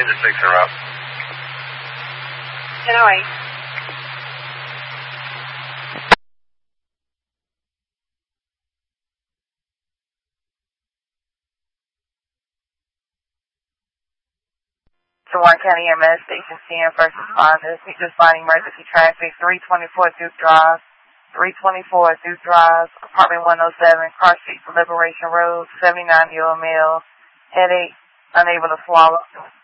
Engine 6 en route. 1008. To Warren County EMS Station 10, first responders. We just finding emergency traffic, 324 Duke Drive, apartment 107, Car Street to Liberation Road, 79-year-old male, headache, unable to swallow.